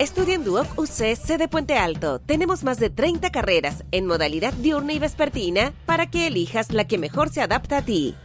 Estudia en Duoc UC sede Puente Alto. Tenemos más de 30 carreras en modalidad diurna y vespertina para que elijas la que mejor se adapta a ti.